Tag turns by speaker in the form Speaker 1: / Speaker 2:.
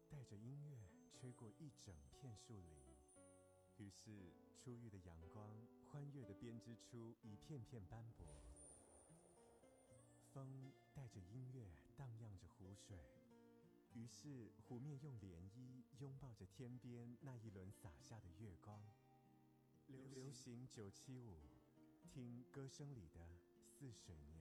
Speaker 1: 带着音乐吹过一整片树林，于是初遇的阳光欢悦地编织出一片片斑驳。风带着音乐荡漾着湖水，于是湖面用涟漪拥抱着天边那一轮洒下的月光。流行975，听歌声里的似水年。